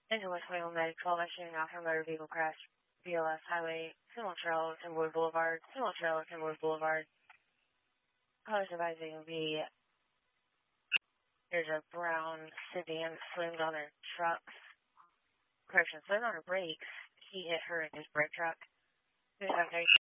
Engine West Wayne Medic 12 shooting off from motor vehicle crash. BLS Highway, Similar Trail, Timberwood Boulevard, Similar Trail, Timberwood Boulevard. Callers advising there's a brown sedan slammed on her trucks. Correction, slammed on her brakes. He hit her in his brake truck.